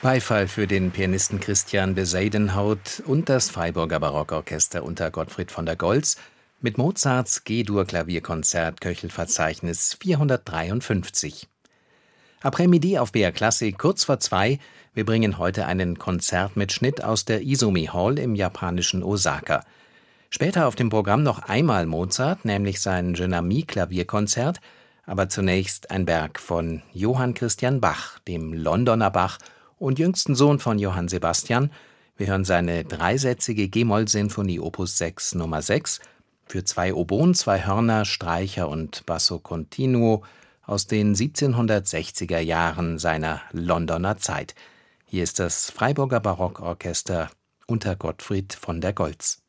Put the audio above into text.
Beifall für den Pianisten Christian Bezuidenhout und das Freiburger Barockorchester unter Gottfried von der Goltz mit Mozarts G-Dur-Klavierkonzert Köchelverzeichnis 453. Après-midi auf BR Klassik kurz vor 2. Wir bringen heute einen Konzertmitschnitt aus der Izumi Hall im japanischen Osaka. Später auf dem Programm noch einmal Mozart, nämlich sein Jeune Ami Klavierkonzert, aber zunächst ein Werk von Johann Christian Bach, dem Londoner Bach und jüngsten Sohn von Johann Sebastian. Wir hören seine dreisätzige G-Moll-Sinfonie Opus 6 Nummer 6 für 2 Oboen, 2 Hörner, Streicher und Basso Continuo aus den 1760er Jahren seiner Londoner Zeit. Hier ist das Freiburger Barockorchester unter Gottfried von der Goltz.